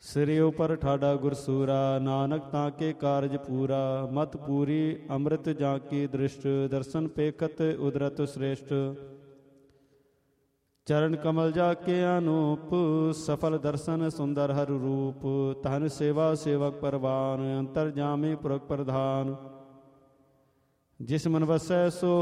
ਸਿਰੇ ਉਪਰ ਠਾਡਾ ਗੁਰਸੂਰਾ, ਨਾਨਕ ਤਾਂ ਕੇ ਕਾਰਜ ਪੂਰਾ। ਮਤ ਪੂਰੀ ਅੰਮ੍ਰਿਤ ਜਾਂ ਕੀ ਦ੍ਰਿਸ਼ਟ, ਦਰਸ਼ਨ ਪੇਖਤ ਉਦਰਤ ਸ੍ਰੇਸ਼ਟ। ਚਰਨ ਕਮਲ ਜਾ ਕੇ ਅਨੂਪ, ਸਫਲ ਦਰਸ਼ਨ ਸੁੰਦਰ ਹਰ ਰੂਪ। ਤਨ ਸੇਵਾ ਸੇਵਕ ਪਰਵਾਨ, ਅੰਤਰ ਜਾਮੀ ਪੁਰਖ ਪ੍ਰਧਾਨ। ਜਿਸ ਮਨ ਵਸੈ ਸੋ